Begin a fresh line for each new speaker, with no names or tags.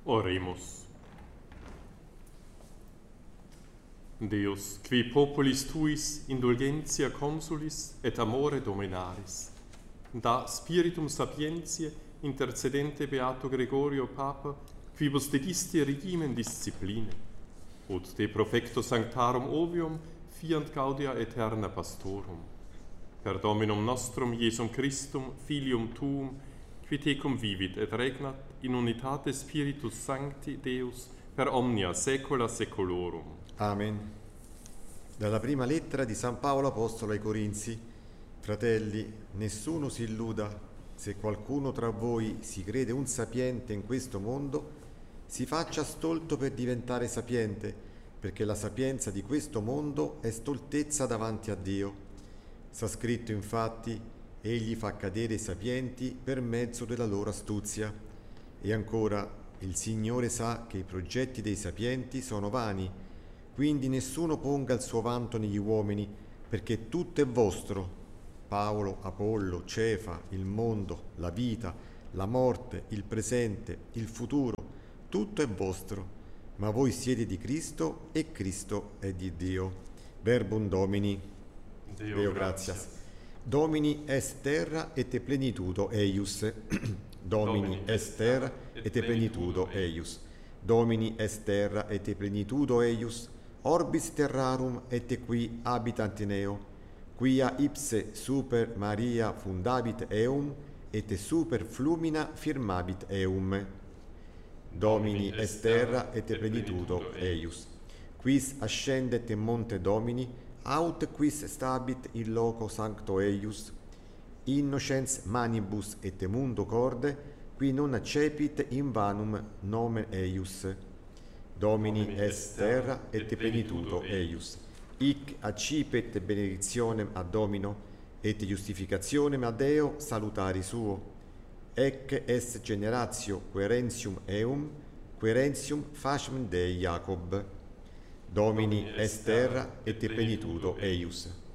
Oremus. Deus, qui populis tuis indulgentia consulis et amore dominaris, da spiritum sapientiae intercedente Beato Gregorio Papa, quibus dedisti regimen discipline, ut de profecto sanctarum ovium fiant gaudia aeterna pastorum, per Dominum nostrum Iesum Christum, Filium Tuum, qui tecum vivit et regnat in unitate Spiritus Sancti Deus per omnia saecula saeculorum.
Amen. Dalla prima lettera di San Paolo Apostolo ai Corinzi. Fratelli, nessuno si illuda. Se qualcuno tra voi si crede un sapiente in questo mondo, si faccia stolto per diventare sapiente, perché la sapienza di questo mondo è stoltezza davanti a Dio. Sta scritto infatti: egli fa cadere i sapienti per mezzo della loro astuzia. E ancora, il Signore sa che i progetti dei sapienti sono vani, quindi nessuno ponga il suo vanto negli uomini, perché tutto è vostro. Paolo, Apollo, Cefa, il mondo, la vita, la morte, il presente, il futuro, tutto è vostro. Ma voi siete di Cristo e Cristo è di Dio. Verbum Domini. Deo gratias. Domini est terra et te plenitudo eius. Domini est terra et te plenitudo eius. Domini est terra et te plenitudo eius. Orbis terrarum et qui habitant in eo, quia ipse super Maria fundabit eum, et super flumina firmabit eum. Domini est terra et te plenitudo eius. Quis ascendet in monte Domini, aut quis stabit in loco sancto eius. Innocens manibus et mundo corde, qui non accepit in vanum nomen eius. Domini est terra et te plenitudo eius. Hic accipet benedictionem ad Domino, et justificationem ad Deo salutari suo. Ecce est generatio querentium eum, querentium facem Dei Jacob. Domini est terra et te plenitudo eius.